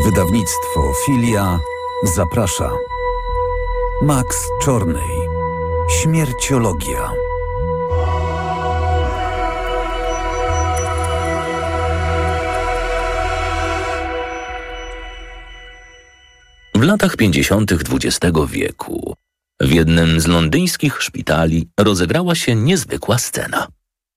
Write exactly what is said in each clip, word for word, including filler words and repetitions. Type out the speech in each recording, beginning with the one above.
Wydawnictwo Filia zaprasza. Max Czornej. Śmierciologia. W latach pięćdziesiątych dwudziestego wieku w jednym z londyńskich szpitali rozegrała się niezwykła scena.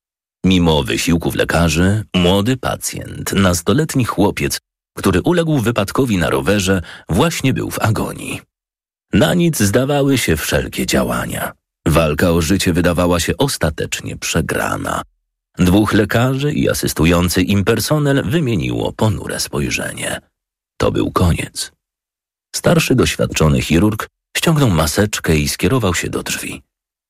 Mimo wysiłków lekarzy, młody pacjent, nastoletni chłopiec, który uległ wypadkowi na rowerze, właśnie był w agonii. Na nic zdawały się wszelkie działania. Walka o życie wydawała się ostatecznie przegrana. Dwóch lekarzy i asystujący im personel wymieniło ponure spojrzenie. To był koniec. Starszy, doświadczony chirurg ściągnął maseczkę i skierował się do drzwi.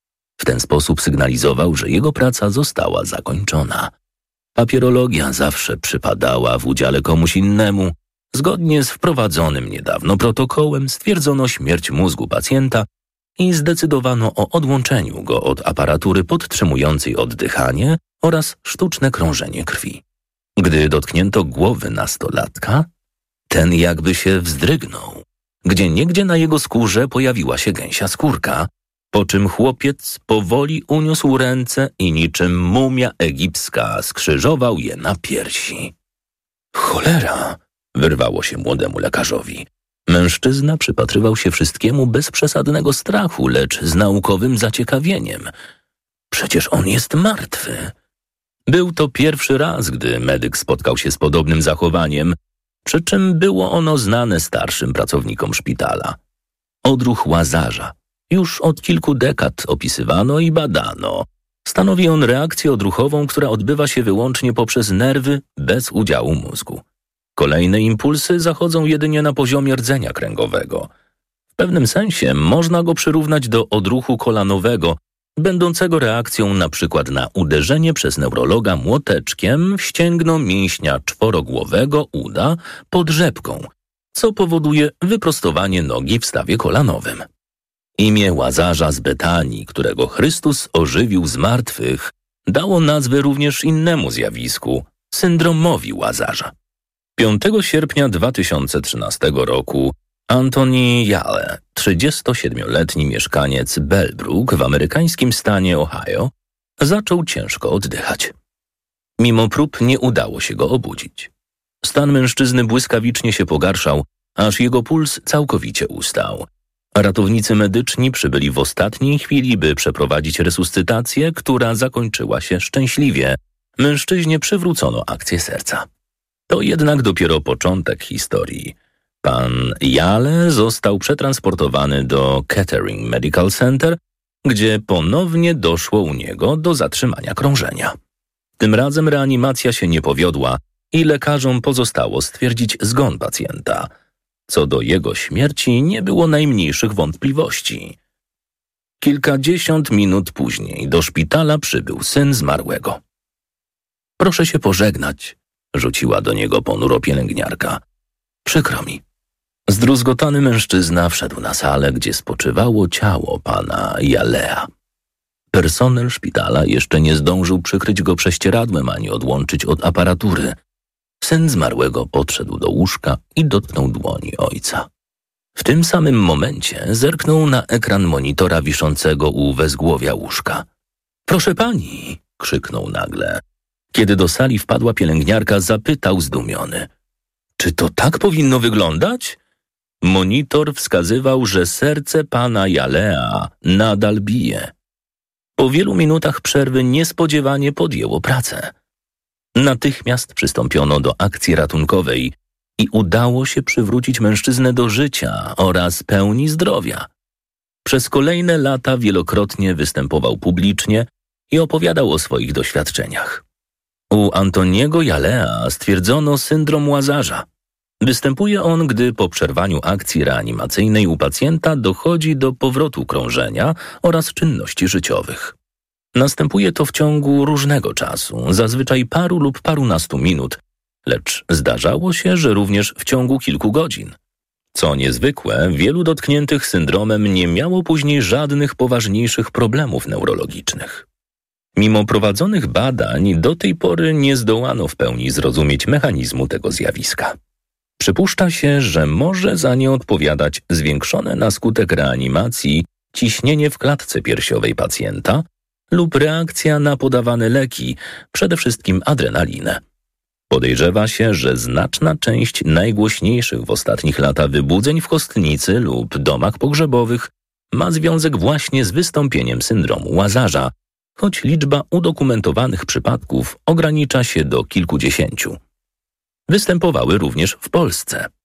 W ten sposób sygnalizował, że jego praca została zakończona. Papierologia zawsze przypadała w udziale komuś innemu. Zgodnie z wprowadzonym niedawno protokołem stwierdzono śmierć mózgu pacjenta i zdecydowano o odłączeniu go od aparatury podtrzymującej oddychanie oraz sztuczne krążenie krwi. Gdy dotknięto głowy nastolatka, ten jakby się wzdrygnął. Gdzieniegdzie na jego skórze pojawiła się gęsia skórka, po czym chłopiec powoli uniósł ręce i niczym mumia egipska skrzyżował je na piersi. Cholera! Wyrwało się młodemu lekarzowi. Mężczyzna przypatrywał się wszystkiemu bez przesadnego strachu, lecz z naukowym zaciekawieniem. Przecież on jest martwy. Był to pierwszy raz, gdy medyk spotkał się z podobnym zachowaniem, przy czym było ono znane starszym pracownikom szpitala. Odruch Łazarza. Już od kilku dekad opisywano i badano. Stanowi on reakcję odruchową, która odbywa się wyłącznie poprzez nerwy bez udziału mózgu. Kolejne impulsy zachodzą jedynie na poziomie rdzenia kręgowego. W pewnym sensie można go przyrównać do odruchu kolanowego, będącego reakcją na przykład na uderzenie przez neurologa młoteczkiem w ścięgno mięśnia czworogłowego uda pod rzepką, co powoduje wyprostowanie nogi w stawie kolanowym. Imię Łazarza z Betanii, którego Chrystus ożywił z martwych, dało nazwę również innemu zjawisku – syndromowi Łazarza. piątego sierpnia dwa tysiące trzynastego roku Anthony Yale, trzydziestosiedmioletni mieszkaniec Bellbrook w amerykańskim stanie Ohio, zaczął ciężko oddychać. Mimo prób nie udało się go obudzić. Stan mężczyzny błyskawicznie się pogarszał, aż jego puls całkowicie ustał. Ratownicy medyczni przybyli w ostatniej chwili, by przeprowadzić resuscytację, która zakończyła się szczęśliwie. Mężczyźnie przywrócono akcję serca. To jednak dopiero początek historii. Pan Yale został przetransportowany do Kettering Medical Center, gdzie ponownie doszło u niego do zatrzymania krążenia. Tym razem reanimacja się nie powiodła i lekarzom pozostało stwierdzić zgon pacjenta. Co do jego śmierci nie było najmniejszych wątpliwości. Kilkadziesiąt minut później do szpitala przybył syn zmarłego. Proszę się pożegnać, rzuciła do niego ponuro pielęgniarka. Przykro mi. Zdruzgotany mężczyzna wszedł na salę, gdzie spoczywało ciało pana Yalea. Personel szpitala jeszcze nie zdążył przykryć go prześcieradłem ani odłączyć od aparatury. Syn zmarłego podszedł do łóżka i dotknął dłoni ojca. W tym samym momencie zerknął na ekran monitora wiszącego u wezgłowia łóżka. Proszę pani, krzyknął nagle. Kiedy do sali wpadła pielęgniarka, zapytał zdumiony. Czy to tak powinno wyglądać? Monitor wskazywał, że serce pana Yalea nadal bije. Po wielu minutach przerwy niespodziewanie podjęło pracę. Natychmiast przystąpiono do akcji ratunkowej i udało się przywrócić mężczyznę do życia oraz pełni zdrowia. Przez kolejne lata wielokrotnie występował publicznie i opowiadał o swoich doświadczeniach. U Antoniego Yalea stwierdzono syndrom Łazarza. Występuje on, gdy po przerwaniu akcji reanimacyjnej u pacjenta dochodzi do powrotu krążenia oraz czynności życiowych. Następuje to w ciągu różnego czasu, zazwyczaj paru lub parunastu minut, lecz zdarzało się, że również w ciągu kilku godzin. Co niezwykłe, wielu dotkniętych syndromem nie miało później żadnych poważniejszych problemów neurologicznych. Mimo prowadzonych badań do tej pory nie zdołano w pełni zrozumieć mechanizmu tego zjawiska. Przypuszcza się, że może za nie odpowiadać zwiększone na skutek reanimacji ciśnienie w klatce piersiowej pacjenta lub reakcja na podawane leki, przede wszystkim adrenalinę. Podejrzewa się, że znaczna część najgłośniejszych w ostatnich latach wybudzeń w kostnicy lub domach pogrzebowych ma związek właśnie z wystąpieniem syndromu Łazarza, choć liczba udokumentowanych przypadków ogranicza się do kilkudziesięciu. Występowały również w Polsce.